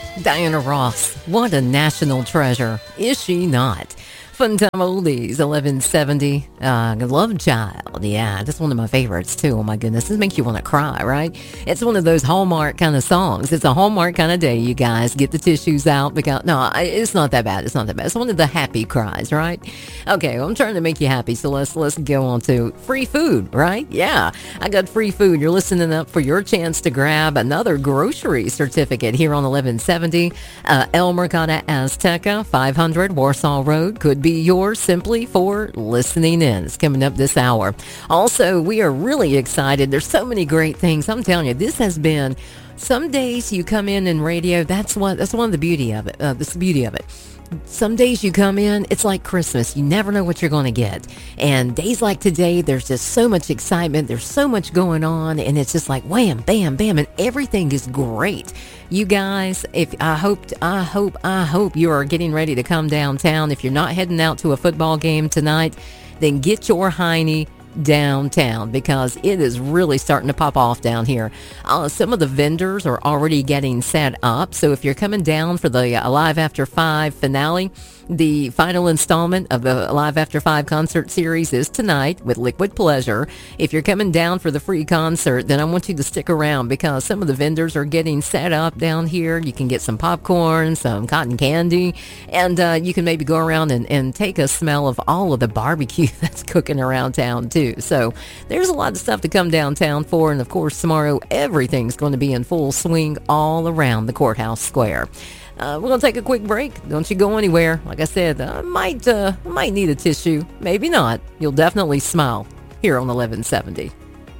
Diana Ross, what a national treasure, is she not? Fun Time Oldies, 1170. Love Child. Yeah, that's one of my favorites, too. Oh, my goodness. This makes you want to cry, right? It's one of those Hallmark kind of songs. It's a Hallmark kind of day, you guys. Get the tissues out. Because no, it's not that bad. It's not that bad. It's one of the happy cries, right? Okay, well, I'm trying to make you happy, so let's go on to free food, right? Yeah, I got free food. You're listening up for your chance to grab another grocery certificate here on 1170. El Mercado Azteca, 500 Warsaw Road. Could be yours simply for listening in. It's coming up this hour. Also, we are really excited. There's so many great things. I'm telling you, this has been, some days you come in radio, that's one of the beauty of it. That's the beauty of it. Some days you come in, it's like Christmas. You never know what you're going to get. And days like today, there's just so much excitement. There's so much going on. And it's just like wham, bam, bam. And everything is great. You guys, I hope you are getting ready to come downtown. If you're not heading out to a football game tonight, then get your hiney downtown because it is really starting to pop off down here. Some of the vendors are already getting set up. So if you're coming down for the Alive After 5 finale, the final installment of the Alive After 5 concert series is tonight with Liquid Pleasure. If you're coming down for the free concert, then I want you to stick around because some of the vendors are getting set up down here. You can get some popcorn, some cotton candy, and you can maybe go around and take a smell of all of the barbecue that's cooking around town too. So there's a lot of stuff to come downtown for, and of course tomorrow everything's going to be in full swing all around the courthouse square. We're going to take a quick break. Don't you go anywhere. Like I said, I might need a tissue. Maybe not. You'll definitely smile here on 1170.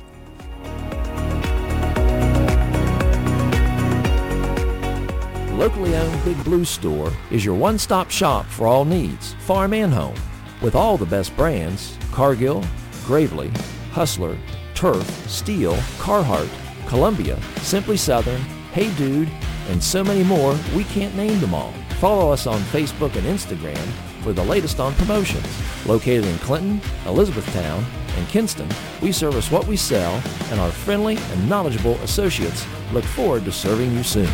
Locally owned Big Blue Store is your one-stop shop for all needs, farm and home. With all the best brands, Cargill, Gravely, Hustler, Turf, Steel, Carhartt, Columbia, Simply Southern, Hey Dude, and so many more, we can't name them all. Follow us on Facebook and Instagram for the latest on promotions. Located in Clinton, Elizabethtown, and Kinston, we service what we sell, and our friendly and knowledgeable associates look forward to serving you soon.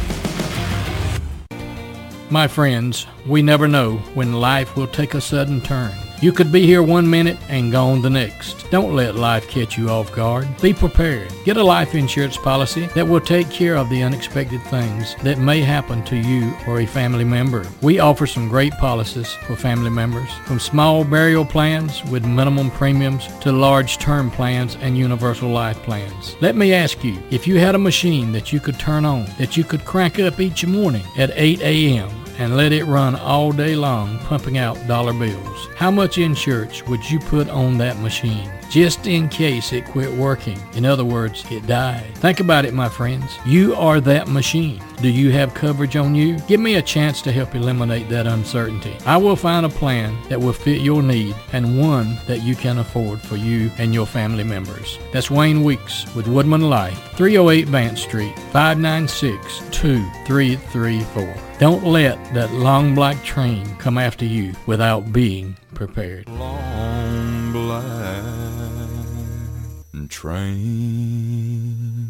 My friends, we never know when life will take a sudden turn. You could be here 1 minute and gone the next. Don't let life catch you off guard. Be prepared. Get a life insurance policy that will take care of the unexpected things that may happen to you or a family member. We offer some great policies for family members, from small burial plans with minimum premiums to large term plans and universal life plans. Let me ask you, if you had a machine that you could turn on, that you could crank up each morning at 8 a.m., and let it run all day long pumping out dollar bills, how much insurance would you put on that machine just in case it quit working? In other words, it died. Think about it, my friends. You are that machine. Do you have coverage on you? Give me a chance to help eliminate that uncertainty. I will find a plan that will fit your need and one that you can afford for you and your family members. That's Wayne Weeks with Woodman Life, 308 Vance Street, 596-2334. Don't let that long black train come after you without being prepared. Long black train.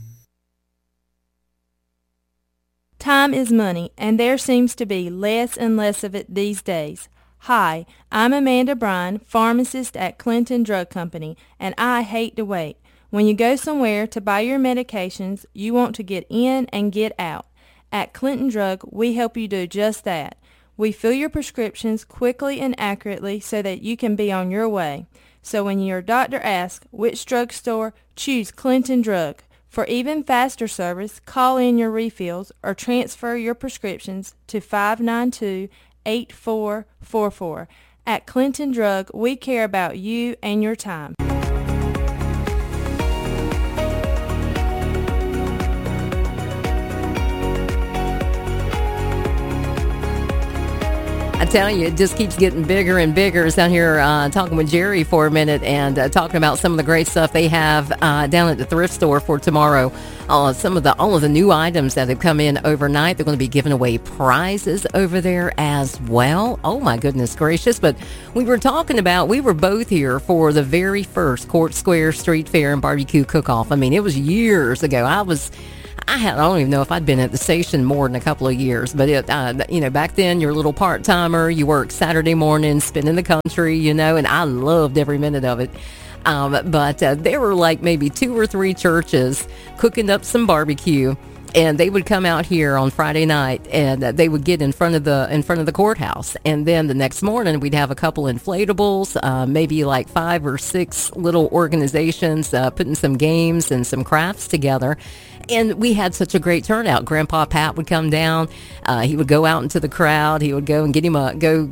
Time is money, and there seems to be less and less of it these days. Hi, I'm Amanda Bryan, pharmacist at Clinton Drug Company, and I hate to wait. When you go somewhere to buy your medications, you want to get in and get out. At Clinton Drug, we help you do just that. We fill your prescriptions quickly and accurately so that you can be on your way. So when your doctor asks which drugstore, choose Clinton Drug. For even faster service, call in your refills or transfer your prescriptions to 592-8444. At Clinton Drug, we care about you and your time. I tell you, it just keeps getting bigger and bigger. I was out here talking with Jerry for a minute and talking about some of the great stuff they have down at the thrift store for tomorrow. All of the new items that have come in overnight. They're going to be giving away prizes over there as well. Oh my goodness gracious! But we were both here for the very first Court Square Street Fair and Barbecue Cook-Off. I mean, it was years ago. I don't even know if I'd been at the station more than a couple of years, but back then you're a little part-timer, you work Saturday mornings, spending the country, and I loved every minute of it. But there were like maybe 2 or 3 churches cooking up some barbecue, and they would come out here on Friday night, and they would get in front of the courthouse, and then the next morning we'd have a couple inflatables, maybe like 5 or 6 little organizations putting some games and some crafts together. And we had such a great turnout. Grandpa Pat would come down. He would go out into the crowd. He would go and get him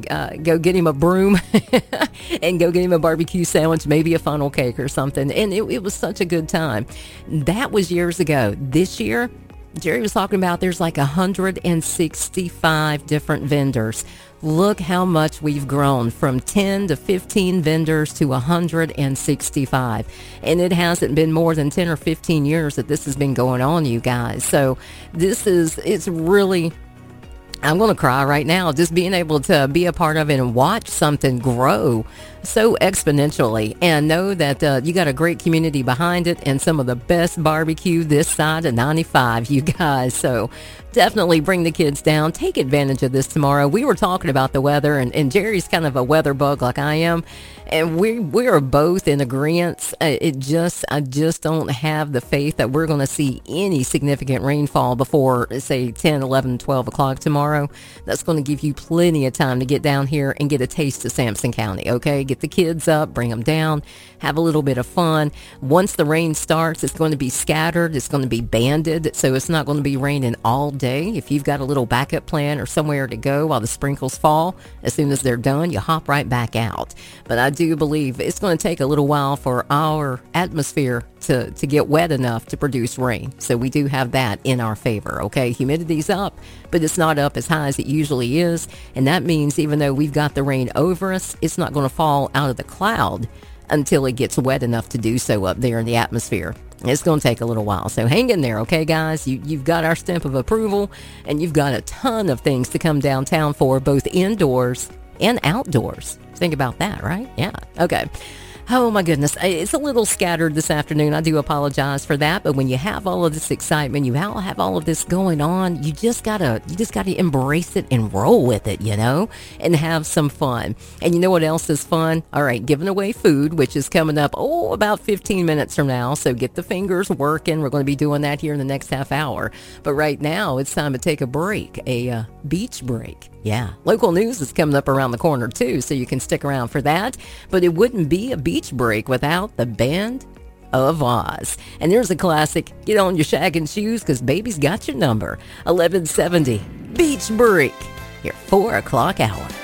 a broom and go get him a barbecue sandwich, maybe a funnel cake or something. And it was such a good time. That was years ago. This year, Jerry was talking about there's like 165 different vendors. Look how much we've grown from 10 to 15 vendors to 165. And it hasn't been more than 10 or 15 years that this has been going on, you guys. So it's really, I'm going to cry right now, just being able to be a part of it and watch something grow so exponentially, and know that you got a great community behind it and some of the best barbecue this side of 95, you guys. So definitely bring the kids down. Take advantage of this tomorrow. We were talking about the weather, and Jerry's kind of a weather bug like I am, and we are both in agreement. I just don't have the faith that we're going to see any significant rainfall before, say, 10, 11, 12 o'clock tomorrow. That's going to give you plenty of time to get down here and get a taste of Sampson County, okay? Get the kids up, bring them down, have a little bit of fun. Once the rain starts, it's going to be scattered. It's going to be banded, so it's not going to be raining all day. If you've got a little backup plan or somewhere to go while the sprinkles fall, as soon as they're done, you hop right back out. But I do believe it's going to take a little while for our atmosphere to get wet enough to produce rain. So we do have that in our favor, okay? Humidity's up, but it's not up as high as it usually is. And that means even though we've got the rain over us, it's not going to fall out of the cloud until it gets wet enough to do so up there in the atmosphere. It's going to take a little while. So hang in there, okay, guys? You've got our stamp of approval, and you've got a ton of things to come downtown for, both indoors and outdoors. Think about that, right? Yeah. Okay. Oh my goodness, it's a little scattered this afternoon. I do apologize for that, but when you have all of this excitement, you have all of this going on, you just gotta embrace it and roll with it, and have some fun. And you know what else is fun? All right, giving away food, which is coming up, about 15 minutes from now. So get the fingers working. We're going to be doing that here in the next half hour. But right now, it's time to take a break, a beach break. Yeah, local news is coming up around the corner too, so you can stick around for that. But it wouldn't be a beach break without the Band of Oz. And there's a classic, get on your shaggin' shoes because baby's got your number. 1170, Beach Break, your 4 o'clock hour.